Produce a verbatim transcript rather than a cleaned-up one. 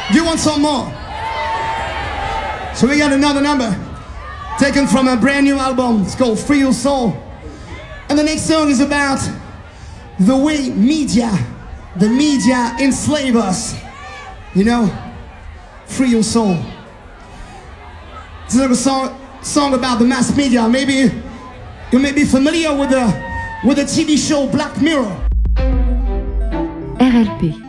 Do you want some more? So we got another number taken from a brand new album. It's called Free Your Soul. And the next song is about the way media, the media enslave us. You know, free your soul. This is a song, song about the mass media. Maybe you may be familiar with the, with the T V show Black Mirror. R L P.